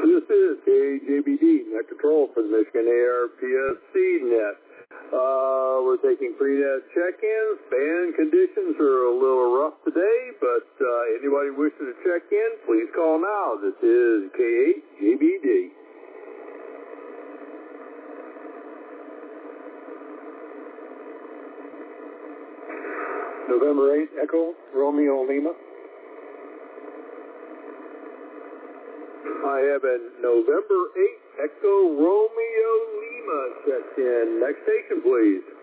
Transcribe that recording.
This is KJBD, Net Control for the Michigan ARPSC Net. We're taking pre-net check-ins. Fan conditions are a little rough today, but anybody wishing to check in, please call now. This is K8JBD. November 8, Echo, Romeo Lima. I have a November 8, Echo Romeo Lima checked in. Next station, please.